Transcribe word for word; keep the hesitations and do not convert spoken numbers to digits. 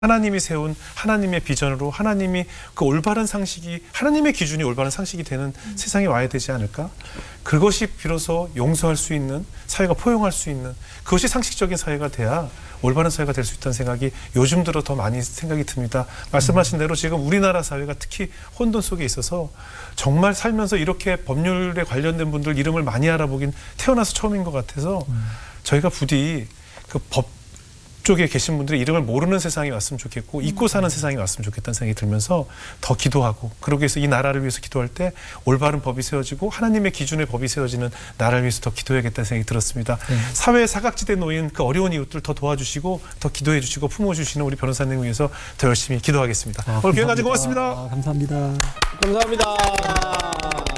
하나님이 세운 하나님의 비전으로 하나님이 그 올바른 상식이 하나님의 기준이 올바른 상식이 되는 음. 세상에 와야 되지 않을까? 그것이 비로소 용서할 수 있는 사회가 포용할 수 있는 그것이 상식적인 사회가 돼야 올바른 사회가 될 수 있다는 생각이 요즘 들어 더 많이 생각이 듭니다. 말씀하신 대로 지금 우리나라 사회가 특히 혼돈 속에 있어서 정말 살면서 이렇게 법률에 관련된 분들 이름을 많이 알아보긴 태어나서 처음인 것 같아서 음. 저희가 부디 그 법 쪽에 계신 분들이 이름을 모르는 세상이 왔으면 좋겠고 잊고 사는 세상이 왔으면 좋겠다는 생각이 들면서 더 기도하고 그러기 위해서 이 나라를 위해서 기도할 때 올바른 법이 세워지고 하나님의 기준의 법이 세워지는 나라를 위해서 더 기도해야겠다는 생각이 들었습니다. 네. 사회의 사각지대에 놓인 그 어려운 이웃들 더 도와주시고 더 기도해 주시고 품어주시는 우리 변호사님을 위해서 더 열심히 기도하겠습니다. 아, 오늘 기회 가지고 고맙습니다. 아, 감사합니다. 감사합니다.